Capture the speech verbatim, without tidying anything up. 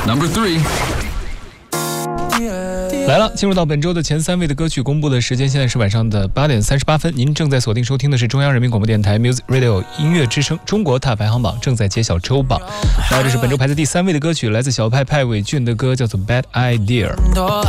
Number three. 来了，进入到本周的前三位的歌曲公布的时间，现在是晚上的八点三十八分。您正在锁定收听的是中央人民广播电台 Music Radio 音乐之声中国大排行榜，正在揭晓周榜。那这是本周排在第三位的歌曲，来自小派派伟俊的歌，叫做 Bad Idea。